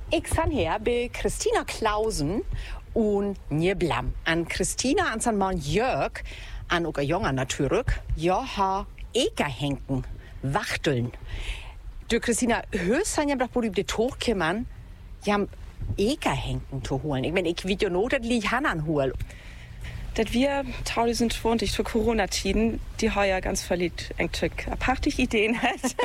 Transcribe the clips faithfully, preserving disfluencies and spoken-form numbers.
Ik san her bij Christina Clausen und Njeblam. An Christina an zijn man Jörg, an ook een jongen natuurlijk, ja ha ekerhenken, wachteln. Du Christina, höchst san je dat op de toog komen, jam ekerhenken te holen. Ik ben, ik weet jo nog dat lieg han anholen. Dat wir zweitausendzwanzig für Corona-Tiden, die heuer ganz verliebt eigentlich apartig Ideen hat.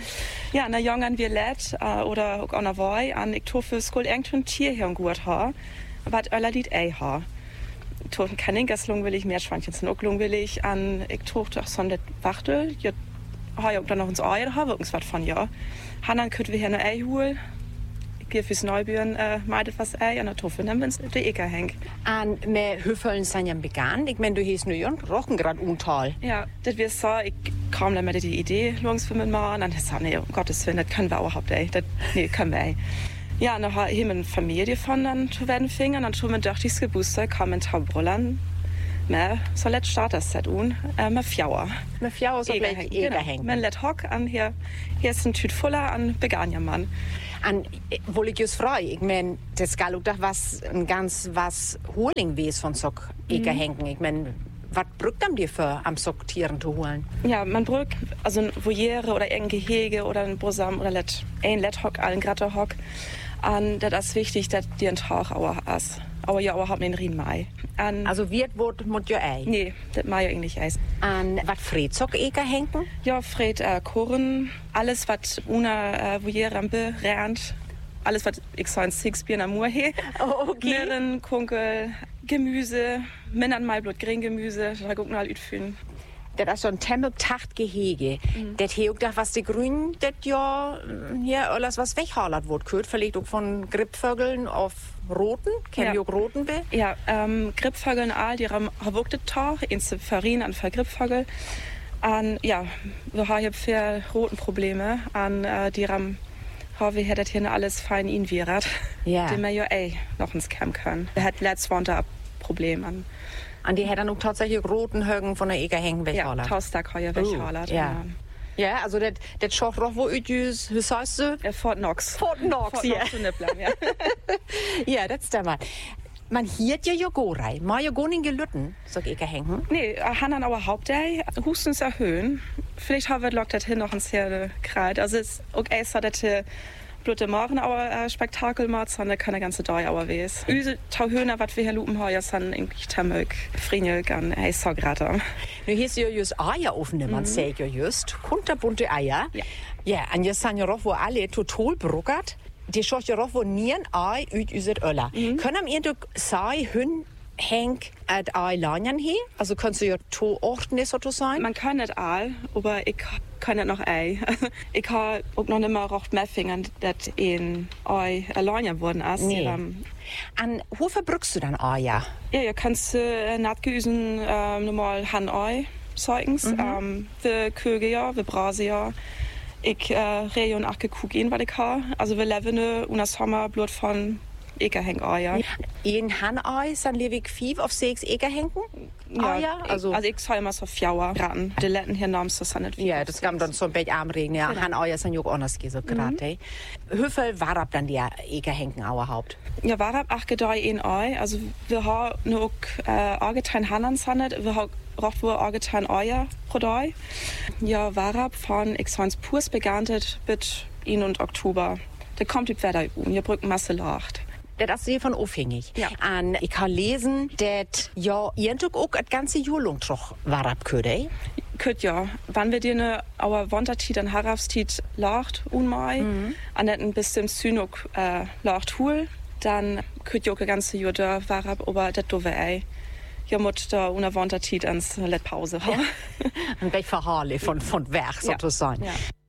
Ja, na jungen wir lädt uh, oder auch an der Woi an ich tue skol irgendein Tier hier gut ha, wat aller Lied ei ha. Toten Kaningaslung will ich, Meerschweinchen sind auch lung will ich an ich tue doch so ein Wachtel, ja heuer auch dann noch uns Eier ha, irgendwas von ja. Hanan könnten wir hier eine Ei holen. Hier fürs Neubüren äh, meidet was Ei an der Tofel, dann wenn's der Eker hängt. An me Höfeln sind ja vegan. Ich mein, du hieß nur Jon rochen grad untal. Ja, das wir so, ich kam dann mit die Idee, lungs für mich mal, und dann gesagt, nee, um Gottes Willen, das können wir überhaupt nicht. Das, nee, können wir nicht. Ja, und dann haben wir eine Familie von dann zu werden fingen, und dann tun wir durch dieses Gebuster, kamen in Taubrüllern. Men så lätt startas det un med fjauer. Med fjauer så blir det eger hängen. Men lätt hock an hier hier ist ein Tüt voller an Veganermann. An wohl ich just frei. Ich mein, das skal auch doch was ein ganz was Holing wes von Sock eger mhm. hängen. Ich mein, was brückt am dir für am Sock Tieren zu holen? Ja, man brückt also ein Voliere oder ein Gehege oder ein Bosam oder lätt ein lätt hock allen Gratter hock. An das ist wichtig, dass die ein Tag auch ist. Aber ja, überhaupt nicht Rien mai. An also wird wird mit jo ei? Nee, das mai ja eigentlich eis. An was Fred Sock eger hängen? Ja, Fred äh, Korn, alles was una äh, Voliere rennt, alles was ich so ein Sixbier am Mur he. Oh, okay. Möhren, Kunkel, Gemüse, Männern mal Blut Grüngemüse, da gucken halt ütfühlen. Das ist so ein Tempeltacht Gehege. Mhm. Das hier auch da was die Grünen, das ja hier alles was weghalert wird, könnt vielleicht auch von Grippvögeln auf Roten, kennen ja. auch Roten be? Ja, ähm, Grippvögeln all, die haben verwogte Tag, in Farin an für Grippvögel. An ja, wir haben hier für roten Probleme an äh, die haben haben wir hier das hier alles fein in virat. Ja. Den wir ja ey noch ins Camp können. Er hat letztes Winter ein Problem an. An die hat dann auch tatsächlich roten Högen von der Eger hängen weghalert. Ja, Taustag heuer weghalert. Uh, ja. Ja, also das das schaut doch wo üdjüs, wie heißt du? Äh, Fort Knox. Fort Knox, Fort ja. Knox zu Nipplam, ja. Ja, das ist der Mann. Man hiert ja Jogorei. Mal ja gar nicht gelütten, sag Eger hängen. Nee, han dann aber Hauptday, Hustens erhöhen. Vielleicht haben wir lockt das hin noch ins Herde kreit. Also es ist okay, so dass Blute Morgen, aber äh, Spektakel macht, sondern keine ganze Dauer aber wes. Üse Tauhöhner, was wir hier lupen heuer, sind irgendwie Tamök, Frinjölk an, hey, so gerade. Nu hieß ja just Eier aufnehmen, man sagt ja just, kunterbunte Eier. Ja. Ja, und jetzt sind ja auch wo alle total bruckert. Die schaut ja auch wo nien Ei üt üset Öller. Mhm. Können wir doch sei hün hängt et Ei langen hier? Also kannst du ja to ordnen so sein? Man kann nicht all, aber ich kann nicht noch Ei. Ich habe auch noch nicht mal rocht mehr Fingern, dass ein Ei langen worden ist. Nee. Um, an wo verbrückst du dann Eier? Ja, ihr kannst äh, natgeüsen äh, normal Han Ei zeugens. Mhm. Ähm, wir Köge ja, wir Brase ja. Ich äh, rehe und achte Kugeln, was ich habe. Also wir leben und das Sommer Blut von Eger hängen Eier. In Han Ei sind lewig fief auf sechs Eger hängen? Ja, ja, also, also ich soll immer so Fjauer ran. Die Letten hier namens das nicht. Ja, das kam dann so ein bisschen am Regen. Ja, genau. Han Eier sind ja auch anders so gerade. Hüffel war ab dann die Eger hängen Auerhaupt? Ja, war ab acht gedei in Ei. Also wir haben nur äh, Argetein Hanan sandet. Wir haben rocht wohl Argetein Eier pro Dei. Ja, war ab von ich sonst Purs begantet bis in und Oktober. Da kommt die Wetter um. Ihr brücken Masse lacht. Das ist hiervon aufhängig. Ja. Und ich habe lesen, dass ja irgendwie auch das ganze Jahr lang doch war abköde. Könnt ja. Wann wir dir eine aber Wontertit an Harafstit lacht unmai, mhm. an den bis zum Synok äh, lacht hul, dann könnt ja auch das ganze Jahr da war ab, aber das doofe Ei. Ja, mut da una Wontertit ans Let Pause. Ja. Ein bisschen verhaarlich von, von Werk, ja. sozusagen. Ja.